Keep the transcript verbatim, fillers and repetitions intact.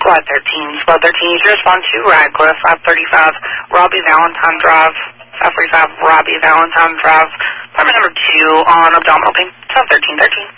Squad thirteen. Squad thirteen, you should respond to Radcliffe, five thirty-five, Robbie Valentine Drive, five forty-five, Robbie Valentine Drive, apartment number two on abdominal pain, twelve thirteen thirteen.